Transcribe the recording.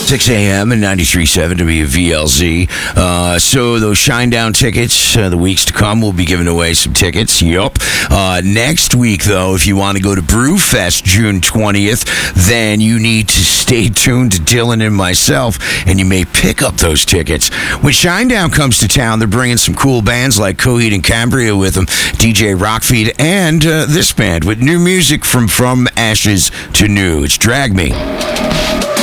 6 a.m. and 93.7 WVLZ. So those Shinedown tickets, the weeks to come, we'll be giving away some tickets. Yup. Next week, though, if you want to go to Brewfest June 20th, then you need to stay tuned to Dylan and myself, and you may pick up those tickets. When Shinedown comes to town, they're bringing some cool bands like Coheed and Cambria with them, DJ Rockfeed, and this band with new music from Ashes to New. It's Drag Me.